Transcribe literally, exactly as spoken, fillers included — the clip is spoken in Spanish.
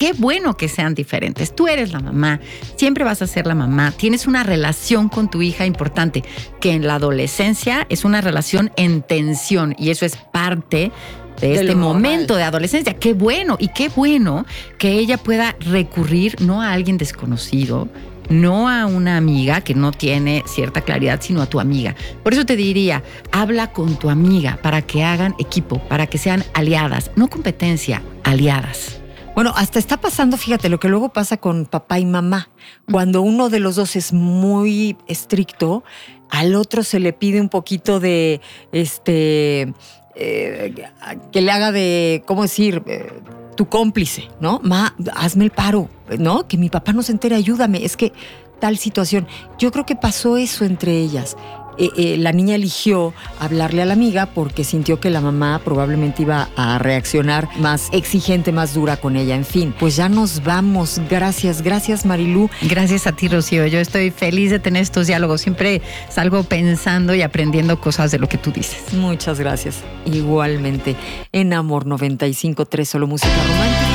qué bueno que sean diferentes. Tú eres la mamá, siempre vas a ser la mamá. Tienes una relación con tu hija importante, que en la adolescencia es una relación en tensión y eso es parte de, de este momento de adolescencia. Qué bueno, y qué bueno que ella pueda recurrir no a alguien desconocido, no a una amiga que no tiene cierta claridad, sino a tu amiga. Por eso te diría, habla con tu amiga para que hagan equipo, para que sean aliadas, no competencia, aliadas. Bueno, hasta está pasando, fíjate, lo que luego pasa con papá y mamá. Cuando uno de los dos es muy estricto, al otro se le pide un poquito de, este, eh, que le haga de, ¿cómo decir?, eh, tu cómplice, ¿no? Ma, hazme el paro, ¿no? Que mi papá no se entere, ayúdame. Es que tal situación. Yo creo que pasó eso entre ellas. Eh, eh, la niña eligió hablarle a la amiga porque sintió que la mamá probablemente iba a reaccionar más exigente, más dura con ella. En fin, pues ya nos vamos. Gracias, gracias Marilú. Gracias a ti, Rocío. Yo estoy feliz de tener estos diálogos. Siempre salgo pensando y aprendiendo cosas de lo que tú dices. Muchas gracias. Igualmente, en Amor noventa y cinco punto tres, solo música romántica.